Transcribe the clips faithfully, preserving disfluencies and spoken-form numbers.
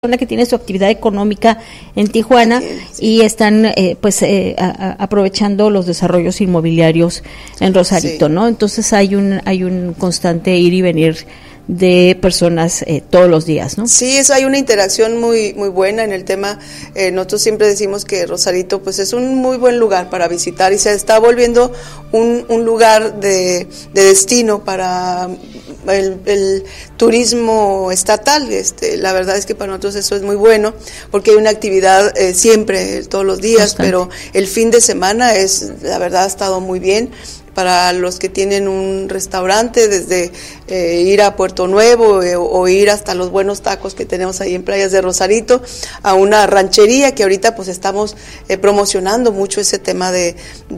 que tiene su actividad económica en Tijuana sí. y están eh, pues eh, a, a, aprovechando los desarrollos inmobiliarios en Rosarito, sí. ¿no? Entonces hay un hay un constante ir y venir de personas eh, todos los días, ¿no? Sí, eso hay una interacción muy muy buena en el tema. Eh, nosotros siempre decimos que Rosarito pues es un muy buen lugar para visitar y se está volviendo un, un lugar de, de destino para el, el turismo estatal. Este, la verdad es que para nosotros eso es muy bueno porque hay una actividad eh, siempre, todos los días, Constante. Pero el fin de semana es, la verdad, ha estado muy bien. Para los que tienen un restaurante, desde eh, ir a Puerto Nuevo eh, o ir hasta los buenos tacos que tenemos ahí en Playas de Rosarito, a una ranchería que ahorita pues estamos eh, promocionando mucho ese tema de,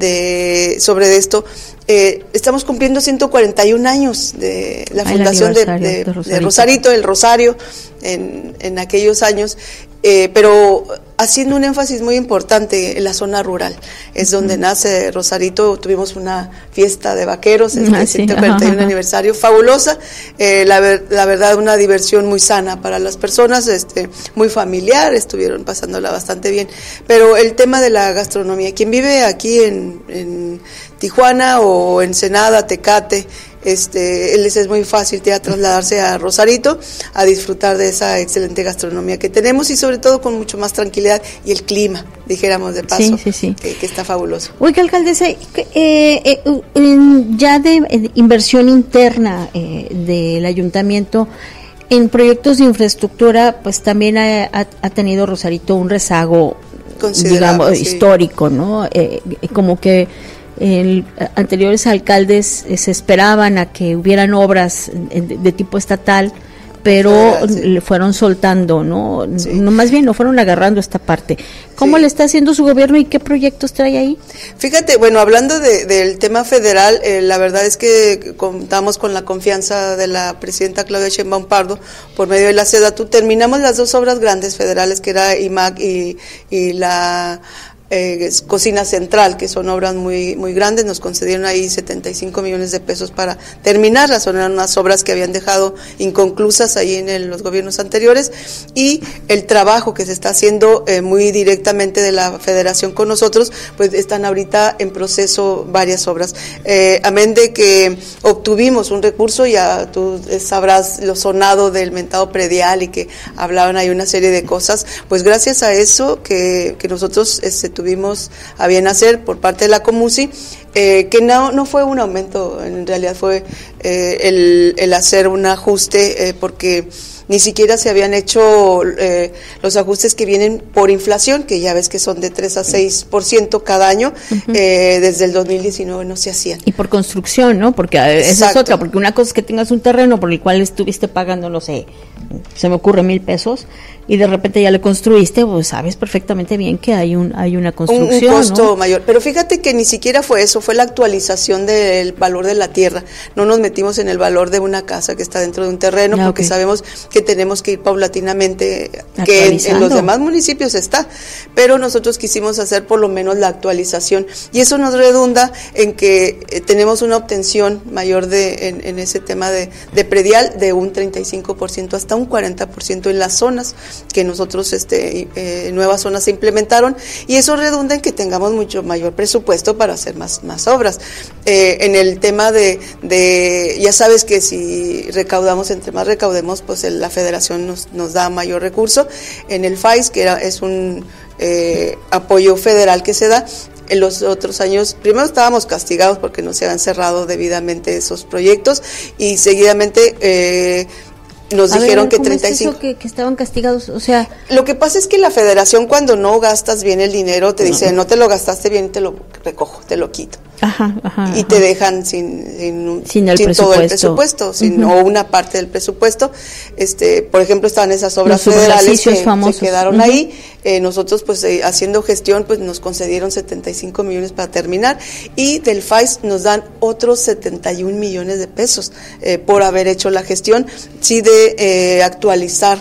de sobre esto. Eh, estamos cumpliendo ciento cuarenta y un años de la Ay, fundación de, de, de, Rosarito. de Rosarito, el Rosario, en, en aquellos años, eh, pero haciendo un énfasis muy importante en la zona rural, es uh-huh. donde nace Rosarito. Tuvimos una fiesta de vaqueros, este ah, sí. ciento cuarenta y uno uh-huh. aniversario, fabulosa, eh, la, ver, la verdad una diversión muy sana para las personas, este muy familiar, estuvieron pasándola bastante bien, pero el tema de la gastronomía, quien vive aquí en, en Tijuana o Ensenada, Tecate, este, les es muy fácil ya trasladarse a Rosarito a disfrutar de esa excelente gastronomía que tenemos y sobre todo con mucho más tranquilidad y el clima, dijéramos de paso, sí, sí, sí. Que, que está fabuloso. Oiga, alcaldesa, eh, eh, eh, ya de eh, inversión interna eh, del ayuntamiento en proyectos de infraestructura, pues también ha, ha, ha tenido Rosarito un rezago, digamos, sí. histórico, ¿no? Eh, como que El, anteriores alcaldes eh, se esperaban a que hubieran obras de, de tipo estatal, pero ah, sí. le fueron soltando, ¿no? Sí. no más bien no fueron agarrando esta parte. ¿Cómo sí. le está haciendo su gobierno y qué proyectos trae ahí? Fíjate, bueno, hablando de, del tema federal, eh, la verdad es que contamos con la confianza de la presidenta Claudia Sheinbaum Pardo por medio de la SEDATU. Terminamos las dos obras grandes federales, que era I M A C y, y la Eh, Cocina Central, que son obras muy muy grandes. Nos concedieron ahí setenta y cinco millones de pesos para terminarlas. Son unas obras que habían dejado inconclusas ahí en el, los gobiernos anteriores, y el trabajo que se está haciendo eh, muy directamente de la federación con nosotros, pues están ahorita en proceso varias obras. Eh, amén de que obtuvimos un recurso, ya tú sabrás lo sonado del mentado predial y que hablaban ahí una serie de cosas, pues gracias a eso que, que nosotros este, tuvimos a bien hacer por parte de la Comusi, eh, que no no fue un aumento, en realidad fue eh, el, el hacer un ajuste, eh, porque ni siquiera se habían hecho eh, los ajustes que vienen por inflación, que ya ves que son de tres a seis por ciento cada año, uh-huh. eh, desde el dos mil diecinueve no se hacían. Y por construcción, ¿no? Porque esa es otra, porque una cosa es que tengas un terreno por el cual estuviste pagando, no sé, se me ocurre mil pesos, y de repente ya le construiste, pues sabes perfectamente bien que hay un hay una construcción, un, un costo ¿no? mayor, pero fíjate que ni siquiera fue eso, fue la actualización del valor de la tierra. No nos metimos en el valor de una casa que está dentro de un terreno, ah, porque okay. sabemos que tenemos que ir paulatinamente, que en, en los demás municipios está, pero nosotros quisimos hacer por lo menos la actualización, y eso nos redunda en que eh, tenemos una obtención mayor de en, en ese tema de, de predial de un treinta y cinco por ciento hasta un cuarenta por ciento en las zonas que nosotros, este eh, nuevas zonas se implementaron, y eso redunda en que tengamos mucho mayor presupuesto para hacer más más obras. Eh, en el tema de, de, ya sabes que si recaudamos, entre más recaudemos, pues el, la federación nos, nos da mayor recurso. En el F A I S, que era, es un eh, apoyo federal que se da, en los otros años, primero estábamos castigados porque no se habían cerrado debidamente esos proyectos, y seguidamente eh, nos a dijeron ver, que treinta y cinco... ¿cómo es eso que, que estaban castigados? O sea... Lo que pasa es que la federación, cuando no gastas bien el dinero, te dice, no, no te lo gastaste bien, te lo recojo, te lo quito. Ajá, ajá, y ajá. te dejan sin sin, sin, el sin todo el presupuesto, sin, uh-huh. o una parte del presupuesto. Este, por ejemplo, estaban esas obras Los federales que famosos. se quedaron uh-huh. ahí. Eh, nosotros, pues, eh, haciendo gestión, pues, nos concedieron setenta y cinco millones para terminar, y del F A I S nos dan otros setenta y un millones de pesos eh, por haber hecho la gestión, sí, de eh, actualizar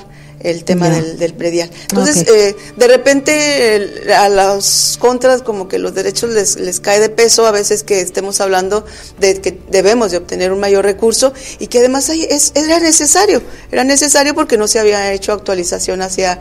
el tema Ya. del, del predial. Entonces, Okay. eh, de repente el, a los contras como que los derechos les, les cae de peso a veces que estemos hablando de que debemos de obtener un mayor recurso y que además hay, es, era necesario, era necesario porque no se había hecho actualización hacia